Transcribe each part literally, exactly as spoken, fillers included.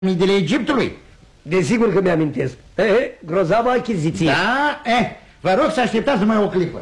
piramidele Egiptului. Desigur că mi-amintesc. Eh, grozavă achiziție. Da? Eh, vă rog să așteptați numai o clipă.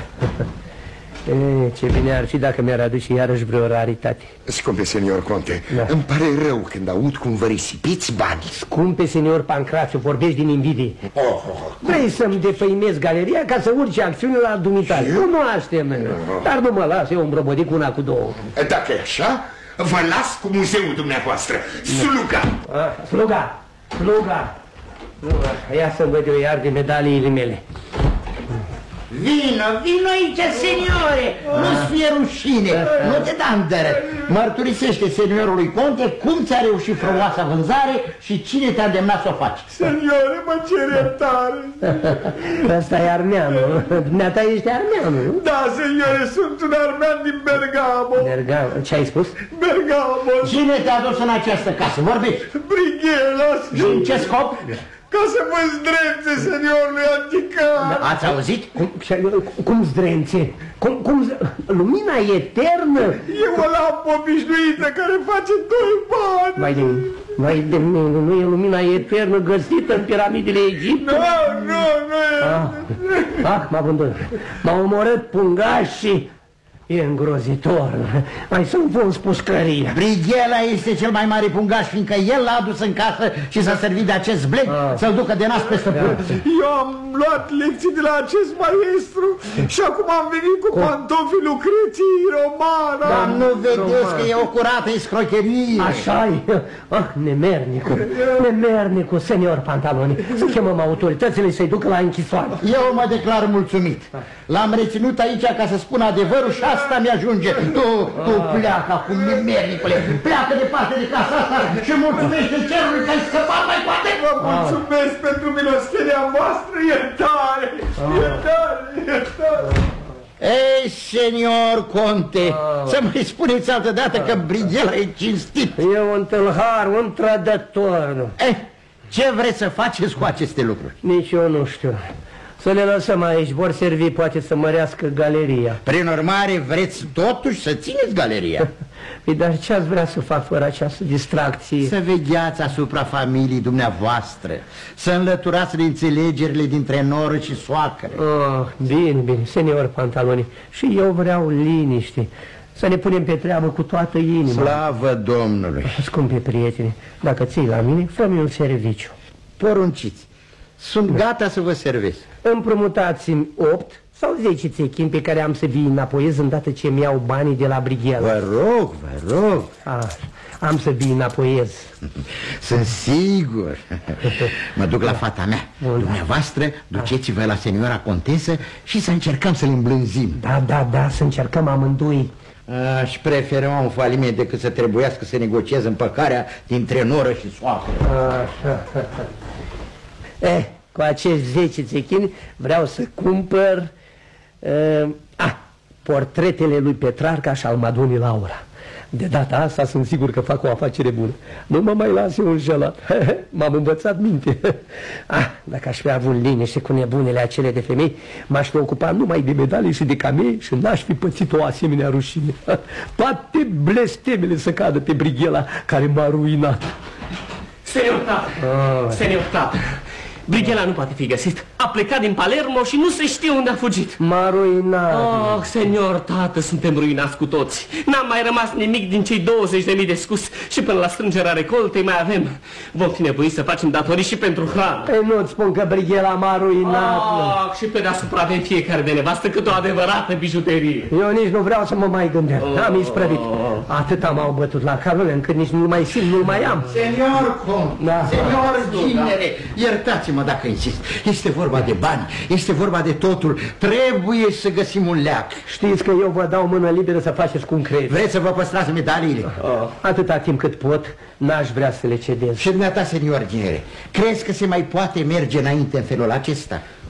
E, ce bine ar fi dacă mi-ar aduce iarăși vreo raritate. Scumpe senior Conte, da. Îmi pare rău când aud cum vă risipiți bani. Scumpe senior Pancrațiu, vorbești din invidie. oh, oh, oh. Vrei să-mi defăimezi galeria ca să urci acțiunile la dumitare. Cunoaște-mă, oh. Dar nu mă las eu îmbrămădit cu una cu două. Dacă e așa, vă las cu muzeul dumneavoastră. Sluga! ah, Sluga! Sluga! Ia să-mi văd eu iar de medaliile mele. Vino, vino aici, seniore, nu-ți fie rușine, nu te da îndără. Mărturisește seniorului Conte cum ți-a reușit frumoasa vânzare și cine te-a îndemnat să o faci. Seniore, mă cer iertare. Ăsta e armeanul, dumneata ești armeanul, nu? Da, seniore, sunt un armean din Bergamo. Bergamo, ce ai spus? Bergamo. Cine te-a dus în această casă, vorbești? Brighela. Și în ce scop? Ca să vă zdrepte, seniorului anticar. Da, ați auzit? Cum, cum zdrențe? Cum, cum, lumina eternă? E o lampă obișnuită care face doi bani. Mai de, mai de mine, nu e lumina eternă găsită în piramidele Egiptului? Nu, nu, nu e. Ah, ah m-a vândut. M-a omorât pungașii. E îngrozitor. Mai să-mi pun spușcăria. Brighela este cel mai mare pungaș, fiindcă el l-a adus în casă și s-a servit de acest blec ah. să-l ducă de nas pe stăpân. Eu am luat lecții de la acest maestru și acum am venit cu pantofii Lucreției Romana. Dar nu vedeți că e o curată escrocherie? Așa-i. Ah, nemernicul, nemernicul, senior Pantaloni. Să chemăm autoritățile să-i ducă la închisoare. Eu mă declar mulțumit. L-am reținut aici ca să spun adevărul și asta mi-ajunge. Tu, tu pleacă acum, nemernicule, pleacă departe de casa asta și mulțumește cerului că ai scăpat mai poate. Vă mulțumesc pentru milostenia voastră, iertare, iertare, iertare. Ei, senior Conte, să mai spuneți altă dată că Brighela e cinstit. E un tâlhar, un trădător. Eh, ce vreți să faceți cu aceste lucruri? Nici eu nu știu. Să le lăsăm aici, vor servi poate să mărească galeria. Prin urmare, vreți totuși să țineți galeria? Păi, dar ce ați vrea să fac fără această distracție? Să vegheați asupra familiei dumneavoastră, să înlăturați înțelegerile dintre noră și soacră. Oh, bine, bine, senior Pantaloni, și eu vreau liniște. Să ne punem pe treabă cu toată inima. Slavă Domnului! Scumpe prieteni, dacă ții la mine, fă-mi un serviciu. Porunciți. Sunt gata să vă servesc. Împrumutați-mi opt sau zece țechini pe care am să vi înapoiez îndată ce mi iau banii de la Brighela. Vă rog, vă rog. Ah, am să vi înapoiez. Sunt sigur. Mă duc la fata mea. Bun. Dumneavoastră, duceți-vă la seniora contesă și să încercăm să-l îmblânzim. Da, da, da, să încercăm amândoi. Aș prefera un faliment decât să trebuiască să negociez împăcarea dintre noră și soacră. Așa. Eh, cu acești zece țechini vreau să cumpăr uh, ah, portretele lui Petrarca și al Madonii Laura. De data asta sunt sigur că fac o afacere bună. Nu mă mai las eu înșelat. M-am învățat minte. Ah, dacă aș fi avut liniște cu nebunele acele de femei, m-aș fi ocupat numai de medalii și de camei și n-aș fi pățit o asemenea rușine. Toate blestemele să cadă pe Brighela care m-a ruinat. Senior tată, oh. Senior tată, Brighela nu poate fi găsit. A plecat din Palermo și nu se știe unde a fugit. M-a ruinat. Oh, senior tată, suntem ruinați cu toți. N-am mai rămas nimic din cei douăzeci de mii de scus și până la strângerea recoltei mai avem. Vom fi nevoiți să facem datorii și pentru hrană. Ei, nu-ți spun că Brighela m-a ruinat. Oh, și pe deasupra avem fiecare de nevastă cât o adevărată bijuterie. Eu nici nu vreau să mă mai gândesc. Oh. Am isprăvit. Atâta m-au bătut la calule încât nici nu-l mai simt, nu-l mai am. Senior Conte, da. Senior Ginere, iertați-mă dacă insist. Este vorba de bani, este vorba de totul. Trebuie să găsim un leac. Știți că eu vă dau mână liberă să faceți cum crezi. Vreți să vă păstrați medaliile? Oh. Atâta timp cât pot, n-aș vrea să le cedez. Și dumneata, senior Ginere, crezi că se mai poate merge înainte în felul acesta?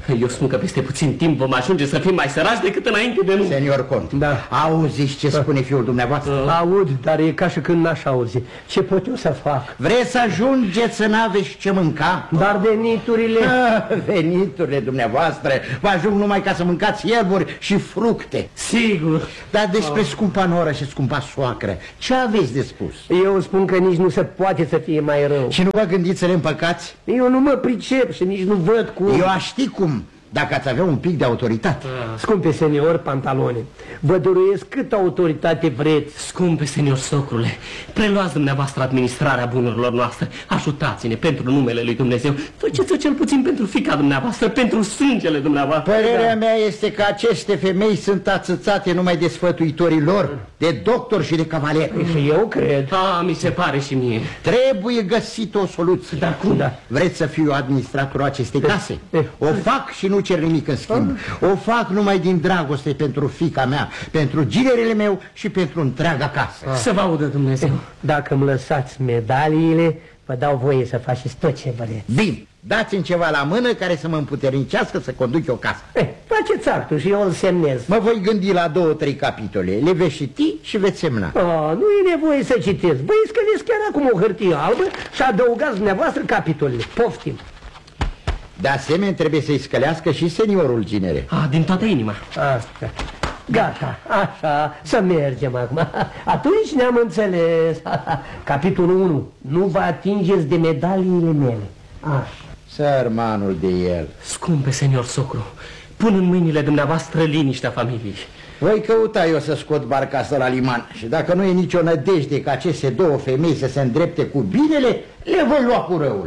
Eu spun că peste puțin timp vom ajunge să fim mai săraci decât înainte de nu. Senior Conte, Da. auziți ce spune fiul dumneavoastră? Aud, dar e ca și când n-aș auzi. Ce pot eu să fac? Vreți să ajungeți să n-aveți ce mânca? Dar veniturile... Ah, veniturile dumneavoastră vă ajung numai ca să mâncați ierburi și fructe. Sigur. Dar despre scumpa noră și scumpa soacră, ce aveți de spus? Eu spun că nici nu se poate să fie mai rău. Și nu vă gândiți să le împăcați? Eu nu mă pricep și nici nu văd cum. Eu aș ști cum, dacă ați avea un pic de autoritate. Scumpe senior Pantalone, vă dăruiesc câtă autoritate vreți. Scumpe senior socrule, preluați dumneavoastră administrarea bunurilor noastre. Ajutați-ne pentru numele lui Dumnezeu. Faceți-o cel puțin pentru fiica dumneavoastră, pentru sângele dumneavoastră. Părerea mea este că aceste femei sunt ațățate numai de sfătuitorii lor, de doctori și de cavaleri. Și eu cred. A, mi se pare și mie. Trebuie găsită o soluție. Dar cum? Da. Vreți să fiu administratorul acestei case? O fac și nu cer nimic în schimb. O fac numai din dragoste pentru fiica mea, pentru ginerele meu și pentru întreaga casă. Să vă audă Dumnezeu. Dacă îmi lăsați medaliile, vă dau voie să faceți tot ce vreți. Bine, dați-mi ceva la mână care să mă împuternicească să conduc eu casa. Eh, faceți actul și eu îl semnez. Mă voi gândi la două, trei capitole. Le veți citi și veți semna. Oh, nu e nevoie să citesc. Vă scăleți chiar acum o hârtie albă și adăugați dumneavoastră capitolele. Poftim. De asemenea, trebuie să-i scălească și seniorul ginere. A, din toată inima. Asta. Gata, așa, să mergem acum. Atunci ne-am înțeles. Capitolul unu. Nu vă atingeți de medaliile mele. Așa. Sărmanul de el. Scumpe senior socru, pun în mâinile dumneavoastră liniștea familiei. Voi căuta eu să scot barca asta la liman. Și dacă nu e nicio nădejde ca aceste două femei să se îndrepte cu binele, le voi lua cu răul.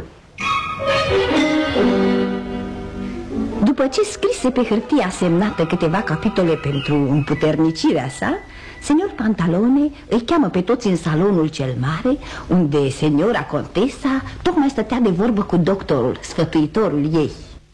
După ce scrise pe hârtia semnată câteva capitole pentru împuternicirea sa, senior Pantalone îi cheamă pe toți în salonul cel mare, unde seniora Contesa tocmai stătea de vorbă cu doctorul, sfătuitorul ei.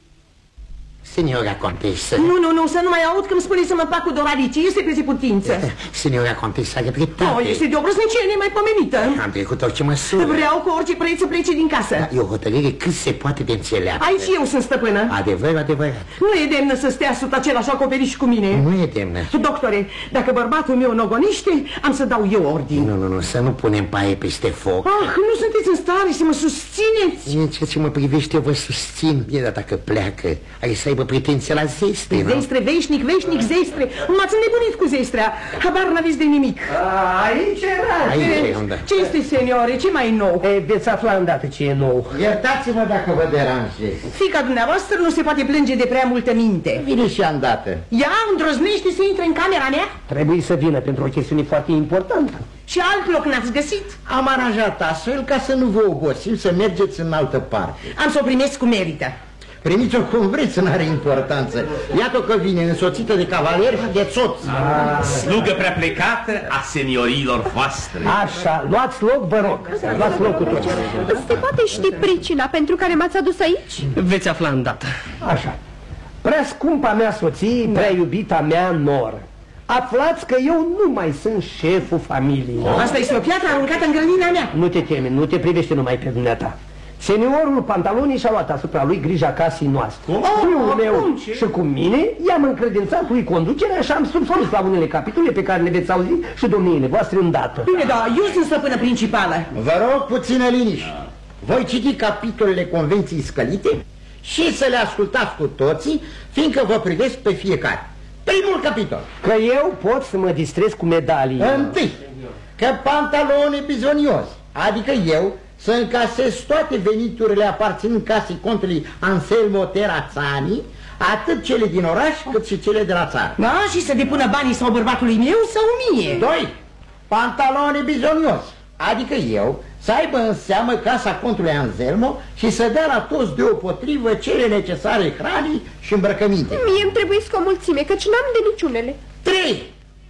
Signora Contessa. Nu, nu, nu, să nu mai aud când spune să mă fac cu Doralice. Este pe putință. Signora Contessa, are dreptate. Oh, este de o brăznicie nemaipomenită. Am trecut orice măsură. Vreau cu orice preț să plece din casă. Da, e o hotărâre cât se poate de înțeleaptă. Aici eu sunt stăpână. Adevăr, adevărat. Nu e demnă să stea sub același acoperiș cu mine. Nu e demnă. Doctore, dacă bărbatul meu nogoniște, am să dau eu ordin. Nu, nu, nu, să nu punem paie peste foc. Ah, nu sunteți în stare să mă susțineți. În ceea ce mă privește, eu vă susțin. Bine, dar dacă pleacă, are să aibă pretenția la zestre, nu? Zestre, veșnic, veșnic, zestre. M-ați înnebunit cu zestrea. Habar n-aveți de nimic. Aici era. Aici e, unde? Ce este, seniore? Ce mai nou? E, veți afla îndată ce e nou. Iertați-mă dacă vă deranjez. Fica dumneavoastră nu se poate plânge de prea multă minte. Vine și îndată. Ea îndrăznește să intre în camera mea? Trebuie să vină pentru o chestiune foarte importantă. Și alt loc n-ați găsit? Am aranjat astfel ca să nu vă obosim să mergeți în altă parte. Am să o primesc cu merită. Primiți-o cum vreți, n-are importanță. Iată că vine însoțită de cavaleri și de soți. Slugă prea plecată a seniorilor voastre. Așa, luați loc, vă rog. Luați loc cu toți. Se poate ști pricina pentru care m-ați adus aici? Veți afla îndată. Așa. Prea scumpa mea soție, prea iubita mea noră, aflați că eu nu mai sunt șeful familiei. Asta este o piatră aruncată în grădina mea. Nu te teme, nu te privește numai pe dumneata. Seniorul Pantaloni și-a luat asupra lui grija casei noastre. Fiul meu și cu mine i-am încredințat lui conducerea și am surforit la unele capitole pe care le veți auzi și domniile voastre îndată. Bine, da, eu sunt stăpână principală. Vă rog puțină liniște. Voi citi capitolele convenției scălite și să le ascultați cu toții, fiindcă vă privesc pe fiecare. Primul capitol. Că eu pot să mă distrez cu medalii. Întâi, că Pantalone bizonios, adică eu, să încasez toate veniturile aparținând casei contului Anselmo Terrazzani, atât cele din oraș cât și cele de la țară. Da, și să depună banii sau bărbatului meu sau mie. Doi, Pantalone bizonios, adică eu, să aibă în seamă casa contului Anselmo și să dea la toți deopotrivă cele necesare hranii și îmbrăcăminte. Mie îmi trebuie o mulțime, căci n-am de niciunele. Trei,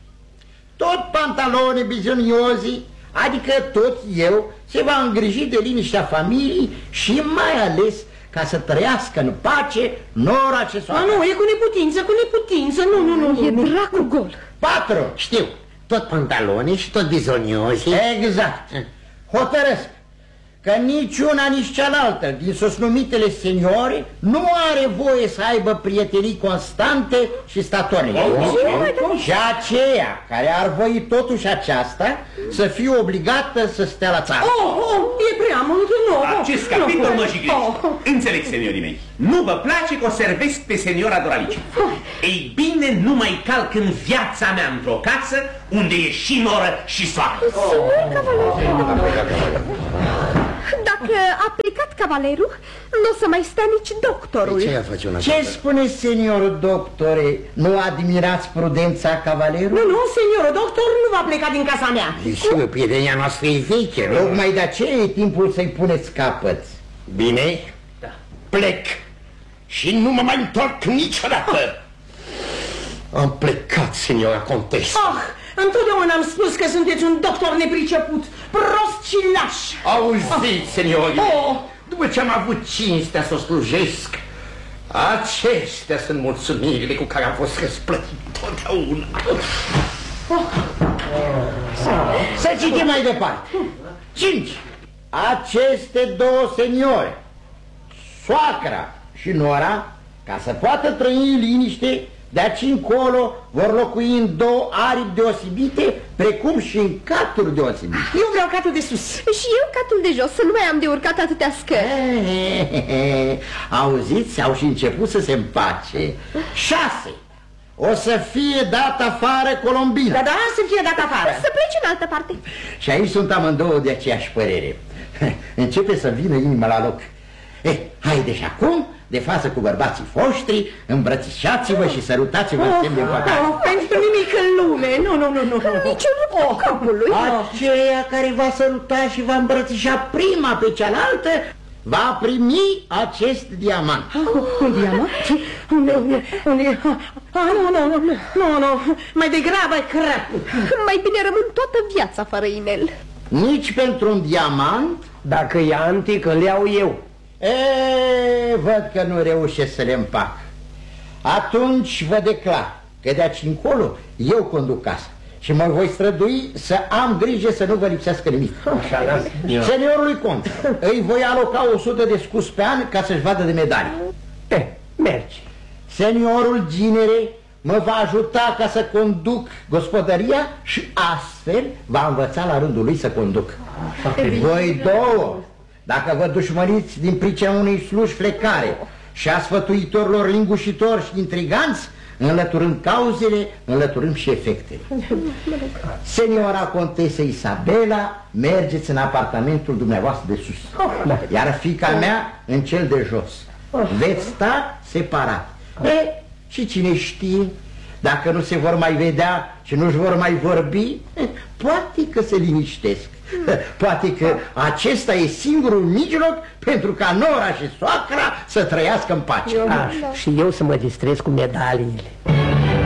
tot Pantalone bizoniosi, adică tot eu, se va îngriji de liniștea familiei și mai ales ca să trăiască în pace nora ce soară. Nu, e cu neputință, cu neputință, nu, nu, nu. E nu, dracu gol. Patru, Știu, tot Pantaloni și tot bizoniosi. exact. Hotărăsc că nici una, nici cealaltă din sus-numitele seniori nu are voie să aibă prietenii constante și statornice. Și aceea care ar voi totuși aceasta să fie obligată să stea la țară. Oh, oh, e prea mult, nu. Acest capitol mă jignește. Înțeleg, seniorii mei. Nu vă place că o servesc pe seniora Doralice. Ei bine, nu mai calc în viața mea într-o casă unde e și noră și soară. Dacă a plecat cavalerul, nu o să mai stea nici doctorul. Ce face una? Ce spune seniorul doctore? Nu admirați prudența cavalerului? Nu, nu, seniorul doctor nu va pleca din casa mea. Sigur, prietenia noastră e veche, nu? Tocmai de aceea e timpul să-i puneți capăt. Bine, da. Plec și nu mă mai întorc niciodată. Am plecat, seniora contesă. Ah, întotdeauna am spus că sunteți un doctor nepriceput, prost și laș. Auziți, seniori, Oh. după ce am avut cinstea să o slujesc, acestea sunt mulțumirile cu care am fost răsplătit totdeauna. Să citim mai departe. Cinci. Aceste două seniori, soacra și nora, ca să poată trăi în liniște, de aici încolo vor locui în două aripi deosebite, precum și în caturi deosebite. Eu vreau catul de sus. Și eu catul de jos, să nu mai am de urcat atâtea scări. Auziți, au și început să se împace. Șase. O să fie dat afară Colombina. Da, da, să fie dat afară. Să pleci în altă parte. Și aici sunt amândouă de aceeași părere. Începe să vină inima la loc. Eh, haide și acum, de față cu bărbații voștri, îmbrățișați-vă și sărutați-vă în semn de împăcare. Oh, pentru nimic în lume, nu, nu, nu, nu. Nici un rup oh, capului. Aceea care va săruta și va îmbrățișa prima pe cealaltă va primi acest diamant. Un diamant? Unde, unde, unde? Ah, nu, nu, nu, nu, nu, mai degrabă crăpul. Mai bine rămân toată viața fără inel. Nici pentru un diamant? Dacă e antic, îl iau eu. E, văd că nu reușesc să le împac. Atunci vă declar că de aici încolo eu conduc casa și mă voi strădui să am grijă să nu vă lipsească nimic. Așa, da? Seniorului cont, îi voi aloca o sută de scus pe an ca să-și vadă de medalii. Eh, mergi. Seniorul ginere mă va ajuta ca să conduc gospodăria și astfel va învăța la rândul lui să conduc. Voi două, dacă vă dușmăniți din pricina unei sluși flecare și a sfătuitorilor lingușitori și intriganți, înlăturând cauzele, înlăturând și efectele. Seniora contesă Isabela, mergeți în apartamentul dumneavoastră de sus, iar fiica mea în cel de jos. Veți sta separat. E, și cine știe, dacă nu se vor mai vedea și nu-și vor mai vorbi, poate că se liniștesc. Poate că acesta e singurul mijloc pentru ca nora și soacra să trăiască în pace. Așa, și eu să mă distrez cu medaliile.